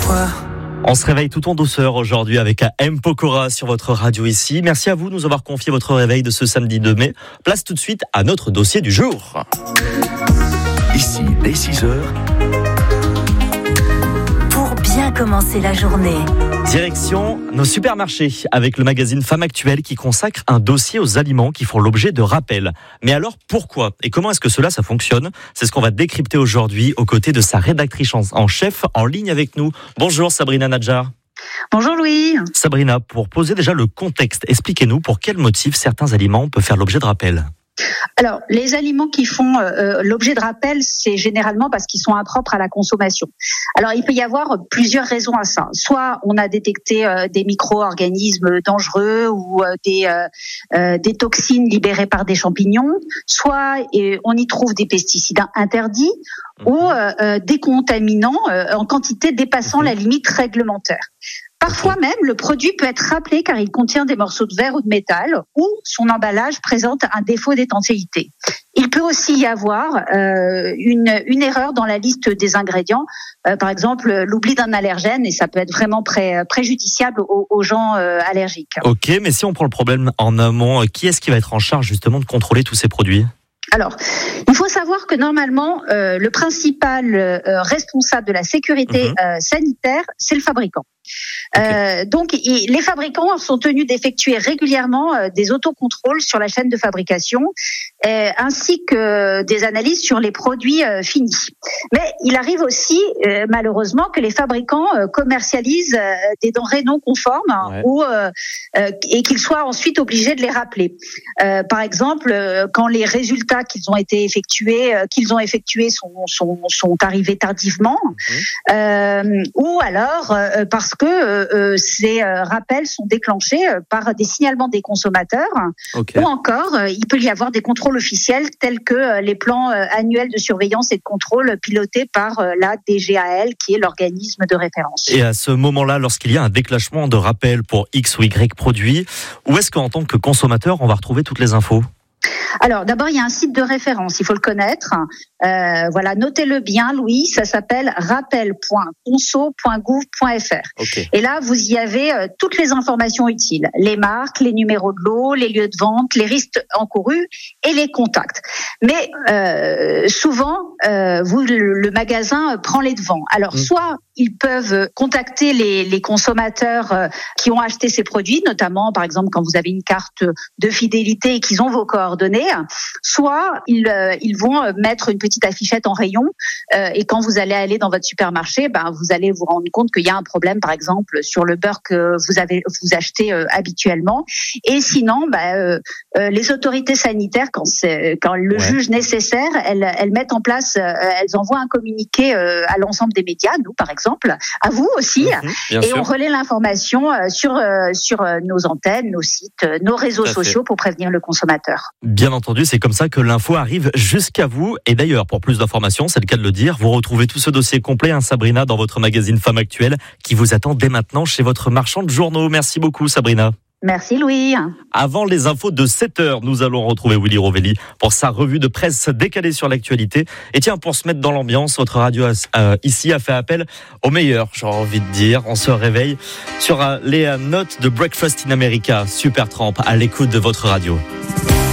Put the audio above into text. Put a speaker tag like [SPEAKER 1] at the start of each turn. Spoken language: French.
[SPEAKER 1] toi.
[SPEAKER 2] On se réveille tout en douceur aujourd'hui avec M. Pokora sur votre radio ici. Merci à vous de nous avoir confié votre réveil de ce samedi 2 mai. Place tout de suite à notre dossier du jour.
[SPEAKER 3] Ici, dès 6h.
[SPEAKER 4] Pour bien commencer la journée.
[SPEAKER 2] Direction nos supermarchés avec le magazine Femme Actuelle qui consacre un dossier aux aliments qui font l'objet de rappels. Mais alors pourquoi et comment est-ce que ça fonctionne ? C'est ce qu'on va décrypter aujourd'hui aux côtés de sa rédactrice en chef en ligne avec nous. Bonjour Sabrina Nadjar.
[SPEAKER 5] Bonjour Louis.
[SPEAKER 2] Sabrina, pour poser déjà le contexte, expliquez-nous pour quel motif certains aliments peuvent faire l'objet de rappels.
[SPEAKER 5] Alors, les aliments qui font l'objet de rappel, c'est généralement parce qu'ils sont impropres à la consommation. Alors, il peut y avoir plusieurs raisons à ça. Soit on a détecté des micro-organismes dangereux ou des toxines libérées par des champignons, soit on y trouve des pesticides interdits ou des contaminants en quantité dépassant la limite réglementaire. Parfois même, le produit peut être rappelé car il contient des morceaux de verre ou de métal ou son emballage présente un défaut d'étanchéité. Il peut aussi y avoir une erreur dans la liste des ingrédients, par exemple l'oubli d'un allergène, et ça peut être vraiment préjudiciable aux gens allergiques.
[SPEAKER 2] Ok, mais si on prend le problème en amont, qui est-ce qui va être en charge justement de contrôler tous ces produits ?
[SPEAKER 5] Alors, il faut savoir que normalement, le principal responsable de la sécurité sanitaire, c'est le fabricant. Donc, les fabricants sont tenus d'effectuer régulièrement des autocontrôles sur la chaîne de fabrication, ainsi que des analyses sur les produits finis. Mais il arrive aussi, malheureusement, que les fabricants commercialisent des denrées non conformes et qu'ils soient ensuite obligés de les rappeler. Par exemple, quand les résultats qu'ils ont effectués sont arrivés tardivement, ou alors parce que ces rappels sont déclenchés par des signalements des consommateurs, ou encore il peut y avoir des contrôles officiels tels que les plans annuels de surveillance et de contrôle pilotés par la DGAL, qui est l'organisme de référence.
[SPEAKER 2] Et à ce moment-là, lorsqu'il y a un déclenchement de rappel pour X ou Y produit, où est-ce qu'en tant que consommateur, on va retrouver toutes les infos ?
[SPEAKER 5] Alors, d'abord, il y a un site de référence, il faut le connaître. Voilà, notez-le bien, Louis, ça s'appelle rappel.conso.gouv.fr. Et là, vous y avez toutes les informations utiles, les marques, les numéros de lot, les lieux de vente, les risques encourus et les contacts. Mais souvent, le magasin prend les devants. Alors, soit ils peuvent contacter les consommateurs qui ont acheté ces produits, notamment, par exemple, quand vous avez une carte de fidélité et qu'ils ont vos coordonnées, soit ils vont mettre une petite affichette en rayon et quand vous allez aller dans votre supermarché, vous allez vous rendre compte qu'il y a un problème, par exemple, sur le beurre que vous achetez habituellement. Et sinon, les autorités sanitaires, quand le juge nécessaire, elles mettent en place, elles envoient un communiqué à l'ensemble des médias, nous par exemple, à vous aussi, et on relaie l'information sur nos antennes, nos sites, nos réseaux sociaux pour prévenir le consommateur.
[SPEAKER 2] Bien entendu, c'est comme ça que l'info arrive jusqu'à vous. Et d'ailleurs, pour plus d'informations, c'est le cas de le dire, vous retrouvez tout ce dossier complet, Sabrina, dans votre magazine Femme Actuelle, qui vous attend dès maintenant chez votre marchand de journaux. Merci beaucoup, Sabrina.
[SPEAKER 5] Merci Louis.
[SPEAKER 2] Avant les infos de 7h, nous allons retrouver Willy Rovelli pour sa revue de presse décalée sur l'actualité. Et tiens, pour se mettre dans l'ambiance, votre radio ici a fait appel au meilleur, j'ai envie de dire. On se réveille sur les notes de Breakfast in America, Supertramp, à l'écoute de votre radio.